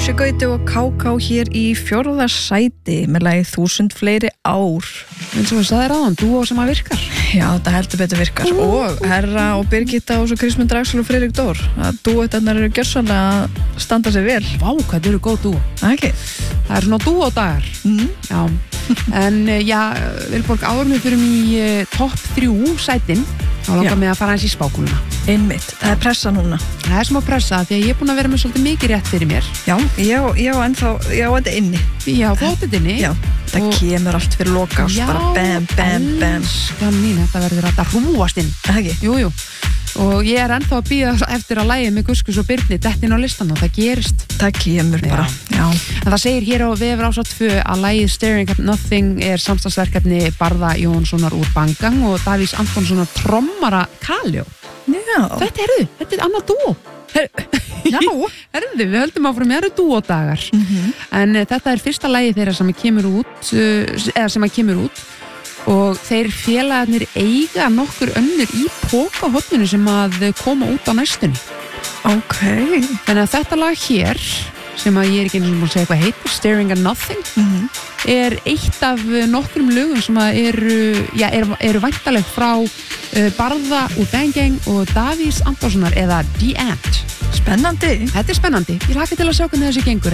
MC Gauti og KK hér í 4. sæti með lagið 1000 fleiri ár. eins og við sagðir áðan, dúó sem að virkar. Já, þetta heldur betur virkar og Herra og Birgitta og svo Krismund Draxl og Friðrik Dór að dúettarnar eru gjörsamlega að standa sig vel. Vá, hvað þetta eru góð dúó. Ekki? Það er svona dúódagar. Já, en já, Vilborg, áður við fyrir í topp 3 sætin þá langar mig að fara eins í spákúluna. Einmitt, það er pressa núna. Það er sem að pressa því að ég er búin að vera með svolítið mikið rétt fyrir mér. Já, ég á ennþá, ég á þetta inni. Já, þóttið inni. Já, það kemur allt fyrir loka og bara bam, bam, bam. Já, mín, þetta verður að hrúast inn. Ekki? Jú. Og ég er ennþá að bíða eftir að lagið með Guskus og Birni dettin á listan og það gerist. Það kemur bara, já. En það segir hér á Vefur Ásat 2 að lagið Staring at Nothing er samstagsverkefni Barða Jónssonar úr Bangang og Davís Antonssonar trommara Kaljó. Já. Þetta er annað dúó. Já. Við höldum áfram, það eru dúódagar. En þetta er fyrsta lagið þeirra sem kemur út, og þeir félagarnir eiga nokkur önnur í pókahotninu sem að koma út á næstunni. Ok. Þannig að þetta lag hér, sem að ég er ekki eins og búin að segja hvað heitir, Staring at Nothing, er eitt af nokkrum lögum sem að eru væntaleg frá Barða úr Bangang og Davís Antonssonar eða The Ant. Spennandi. Þetta er spennandi. Ég hlakka til að sjá hvernig þessi gengur.